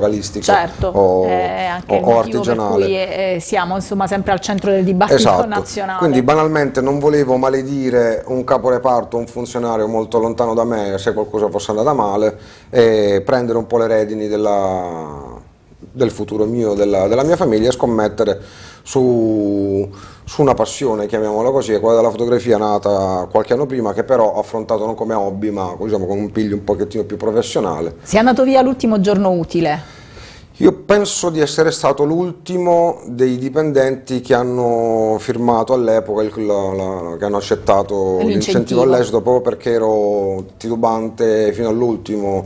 localistiche certo, è anche il o motivo per artigianali. cui siamo insomma sempre al centro del dibattito Esatto, nazionale. quindi banalmente non volevo maledire un caporeparto, un funzionario molto lontano da me se qualcosa fosse andata male, e prendere un po' le redini del futuro mio, della mia famiglia, e scommettere su una passione, chiamiamola così, quella della fotografia, nata qualche anno prima, che però ho affrontato non come hobby ma diciamo con un piglio un pochettino più professionale. Sei andato via l'ultimo giorno utile. Io penso di essere stato l'ultimo dei dipendenti che hanno firmato all'epoca, che hanno accettato l'incentivo all'esito, proprio perché ero titubante fino all'ultimo.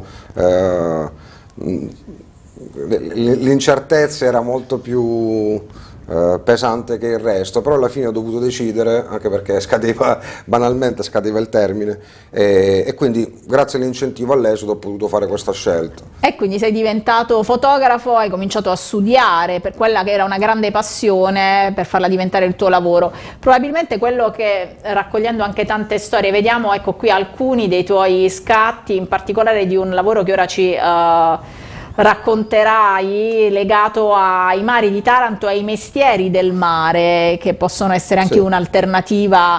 L'incertezza era molto più pesante che il resto, però alla fine ho dovuto decidere, anche perché banalmente scadeva il termine, e quindi grazie all'incentivo all'esito ho potuto fare questa scelta. E quindi sei diventato fotografo, hai cominciato a studiare per quella che era una grande passione, per farla diventare il tuo lavoro. Probabilmente quello che, raccogliendo anche tante storie, vediamo ecco qui alcuni dei tuoi scatti, in particolare di un lavoro che ora ci racconterai, legato ai mari di Taranto, ai mestieri del mare, che possono essere anche un'alternativa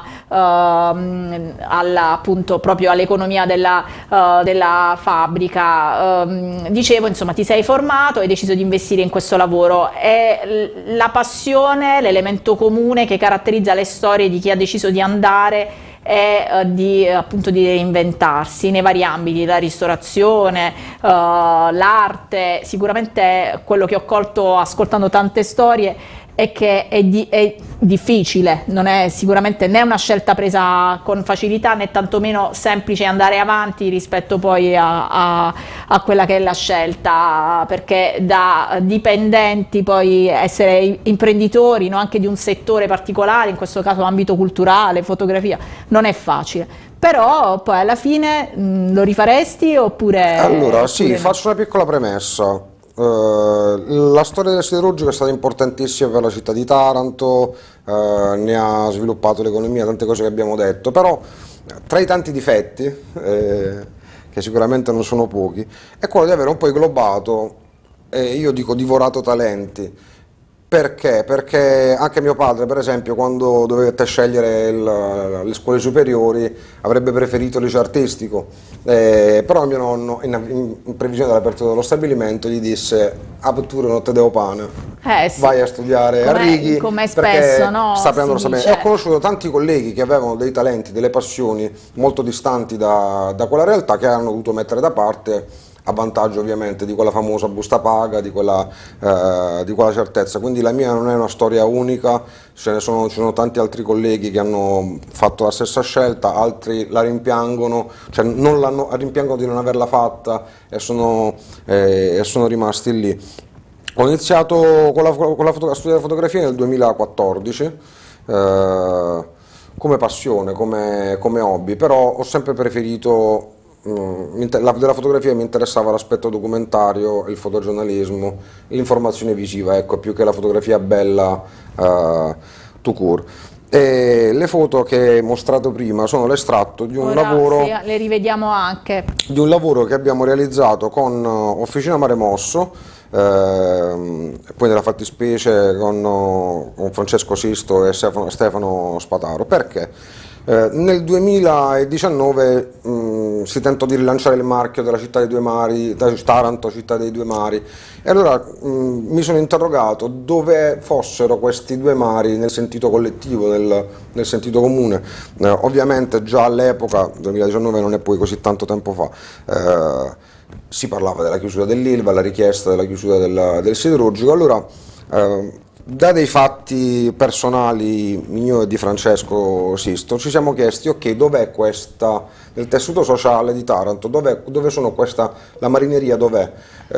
appunto proprio all'economia della fabbrica. Dicevo, insomma, ti sei formato e hai deciso di investire in questo lavoro. È la passione, l'elemento comune che caratterizza le storie di chi ha deciso di andare e appunto di reinventarsi nei vari ambiti, la ristorazione, l'arte. Sicuramente quello che ho colto ascoltando tante storie è che è difficile, non è sicuramente né una scelta presa con facilità né tantomeno semplice andare avanti rispetto poi a quella che è la scelta, perché da dipendenti poi essere imprenditori, no, anche di un settore particolare, in questo caso ambito culturale, fotografia, non è facile. Però poi alla fine lo rifaresti oppure... Allora sì, no? faccio una piccola premessa. La storia del siderurgico è stata importantissima per la città di Taranto, ne ha sviluppato l'economia, tante cose che abbiamo detto, però tra i tanti difetti, che sicuramente non sono pochi, è quello di avere un po' inglobato, io dico divorato talenti. Perché? Perché anche mio padre, per esempio, quando dovette scegliere le scuole superiori, avrebbe preferito il liceo artistico, però mio nonno, in previsione dell'apertura dello stabilimento, gli disse: "A tu non te devo pane, Sì. vai a studiare a Righi", come perché spesso, no? sapendo sapere. E ho conosciuto tanti colleghi che avevano dei talenti, delle passioni molto distanti da quella realtà, che hanno dovuto mettere da parte a vantaggio ovviamente di quella famosa busta paga, di quella certezza. Quindi la mia non è una storia unica, ci sono tanti altri colleghi che hanno fatto la stessa scelta, altri la rimpiangono, cioè rimpiangono di non averla fatta e sono rimasti lì. Ho iniziato a studiare fotografia nel 2014, come passione, come hobby, però ho sempre preferito... della fotografia mi interessava l'aspetto documentario, il fotogiornalismo, l'informazione visiva, ecco, più che la fotografia bella tout court. E le foto che hai mostrato prima sono l'estratto di un lavoro, sì, le rivediamo anche, di un lavoro che abbiamo realizzato con Officina Mare Mosso, poi nella fattispecie con Francesco Sisto e Stefano Spataro. Perché? Nel 2019 si tentò di rilanciare il marchio della città dei due mari, Taranto, città dei due mari, e allora mi sono interrogato dove fossero questi due mari nel sentito collettivo, nel sentito comune. Ovviamente già all'epoca, 2019 non è poi così tanto tempo fa, si parlava della chiusura dell'Ilva, la richiesta della chiusura del siderurgico. Allora, da dei fatti personali miei e di Francesco Sisto, ci siamo chiesti: ok, dov'è questa, nel tessuto sociale di Taranto, dove sono la marineria, dov'è?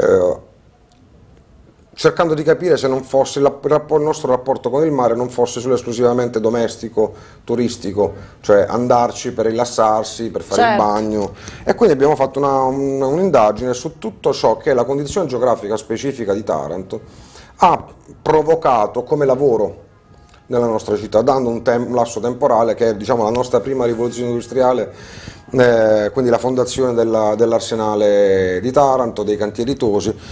Cercando di capire se non fosse il nostro rapporto con il mare non fosse solo esclusivamente domestico, turistico, cioè andarci per rilassarsi, per fare il bagno. E quindi abbiamo fatto un'indagine su tutto ciò che la condizione geografica specifica di Taranto ha provocato come lavoro nella nostra città, dando un lasso temporale che è, diciamo, la nostra prima rivoluzione industriale, quindi la fondazione dell'Arsenale di Taranto, dei cantieri Tosi,